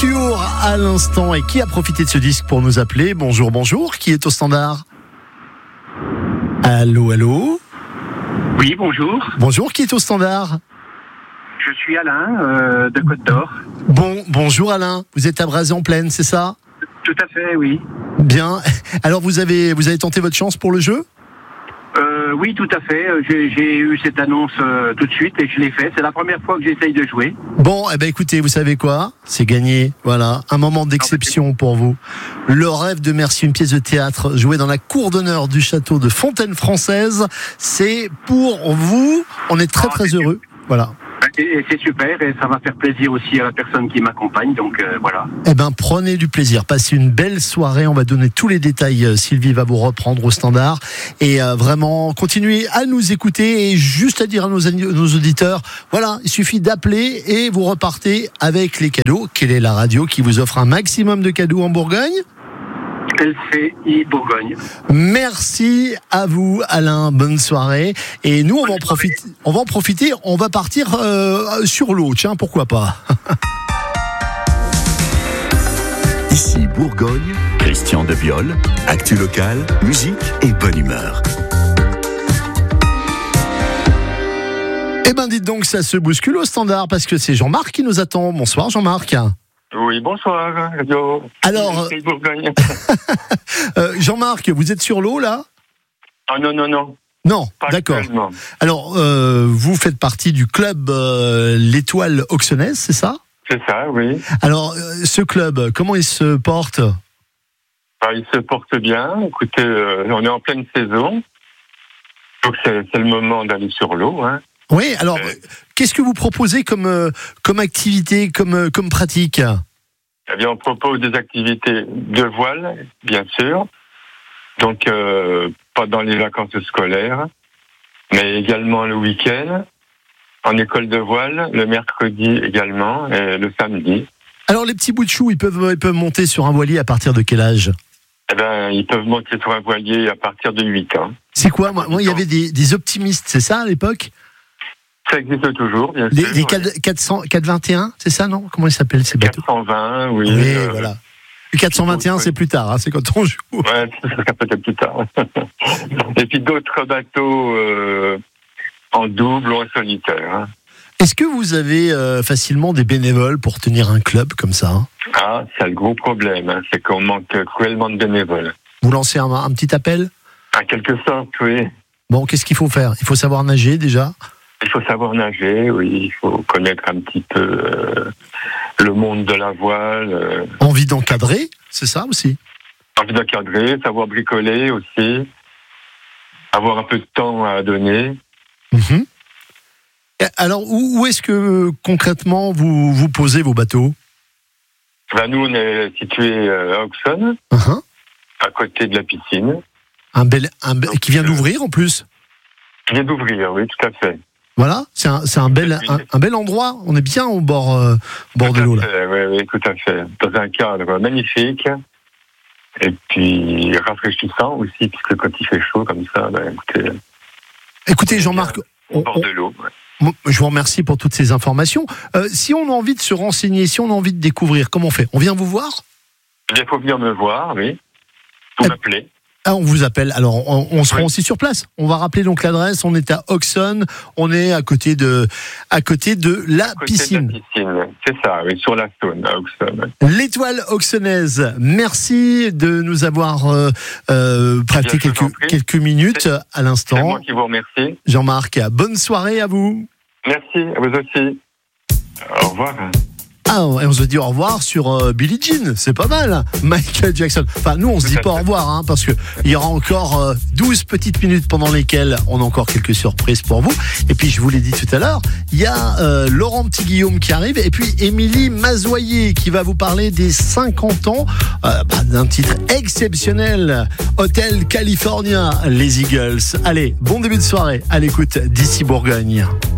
Cure à l'instant. Et qui a profité de ce disque pour nous appeler? Bonjour, qui est au standard? Allô? Oui, bonjour. Bonjour, qui est au standard? Je suis Alain, de Côte d'Or. Bonjour Alain, vous êtes à Brazé-en-Plaine, c'est ça? Tout à fait, oui. Bien. Alors vous avez tenté votre chance pour le jeu? Oui, tout à fait. J'ai eu cette annonce tout de suite et je l'ai fait. C'est la première fois que j'essaye de jouer. Bon, écoutez, vous savez quoi? C'est gagné. Voilà, un moment d'exception pour vous. Le rêve de Merci, une pièce de théâtre jouée dans la cour d'honneur du château de Fontaine-Française. C'est pour vous. On est très heureux. Voilà. Et c'est super et ça va faire plaisir aussi à la personne qui m'accompagne, donc voilà. Prenez du plaisir, passez une belle soirée, on va donner tous les détails, Sylvie va vous reprendre au standard et vraiment continuez à nous écouter et juste à dire à nos auditeurs, voilà, il suffit d'appeler et vous repartez avec les cadeaux. Quelle est la radio qui vous offre un maximum de cadeaux en Bourgogne? LCI Bourgogne. Merci à vous Alain, bonne soirée. Et nous on va en profiter, on va partir sur l'eau, tiens, pourquoi pas. Ici Bourgogne, Christian Deviol, actu local, musique et bonne humeur. Dites donc, ça se bouscule au standard parce que c'est Jean-Marc qui nous attend. Bonsoir Jean-Marc. Oui, bonsoir, radio. Alors, Jean-Marc, vous êtes sur l'eau là? Ah non. Non, pas d'accord. actuellement. Alors, vous faites partie du club l'Étoile Auxonnaise, c'est ça? C'est ça, oui. Alors, ce club, comment il se porte? Il se porte bien. Écoutez, on est en pleine saison, donc c'est le moment d'aller sur l'eau, hein. Oui, alors, qu'est-ce que vous proposez comme activité, comme pratique? Eh bien, on propose des activités de voile, bien sûr, donc pendant les vacances scolaires, mais également le week-end, en école de voile, le mercredi également, et le samedi. Alors, les petits bouts de chou, ils peuvent monter sur un voilier à partir de quel âge? Eh bien, ils peuvent monter sur un voilier à partir de 8 ans. C'est quoi? Moi, il y avait des optimistes, c'est ça, à l'époque? Ça existe toujours, bien sûr. Les 421, c'est ça, non? Comment ils s'appellent ces bateaux? 420, oui. Oui, voilà. Le 421, c'est plus tard, hein, c'est quand on joue. Ouais, ça sera peut-être plus tard. Et puis d'autres bateaux en double ou en solitaire. Hein. Est-ce que vous avez facilement des bénévoles pour tenir un club comme ça? Ah, c'est le gros problème, hein, c'est qu'on manque cruellement de bénévoles. Vous lancez un petit appel? En quelque sorte, oui. Bon, qu'est-ce qu'il faut faire? Il faut savoir nager déjà? Il faut savoir nager, oui. Il faut connaître un petit peu le monde de la voile. Envie d'encadrer, c'est ça aussi? Envie d'encadrer, savoir bricoler aussi. Avoir un peu de temps à donner. Mm-hmm. Alors, où est-ce que concrètement vous posez vos bateaux? Nous, on est situé à Auxonne, à côté de la piscine. Qui vient d'ouvrir en plus? Qui vient d'ouvrir, oui, tout à fait. Voilà, c'est un bel endroit. On est bien au bord de l'eau là. Oui, tout à fait. Dans un cadre magnifique et puis rafraîchissant aussi, puisque quand il fait chaud comme ça, écoutez, Jean-Marc, au bord de l'eau. Ouais. Je vous remercie pour toutes ces informations. Si on a envie de se renseigner, si on a envie de découvrir, comment on fait? On vient vous voir? Il faut venir me voir, oui. Vous m'appelez. Ah, on vous appelle. Alors, on se rend aussi sur place. On va rappeler donc l'adresse. On est à Auxonne. On est à côté de la piscine. C'est ça, oui, sur la Saône, à Auxonne. L'Étoile Auxonnaise. Merci de nous avoir prêté quelques minutes à l'instant. C'est moi qui vous remercie. Jean-Marc, bonne soirée à vous. Merci, à vous aussi. Au revoir. Ah, et on se dit au revoir sur Billie Jean, c'est pas mal, Michael Jackson. Enfin, nous on se dit pas au revoir, hein, parce que il y aura encore 12 petites minutes pendant lesquelles on a encore quelques surprises pour vous. Et puis je vous l'ai dit tout à l'heure, il y a Laurent Petit-Guillaume qui arrive, et puis Émilie Mazoyer qui va vous parler des 50 ans d'un titre exceptionnel, Hotel California, les Eagles. Allez, bon début de soirée à l'écoute d'ici Bourgogne.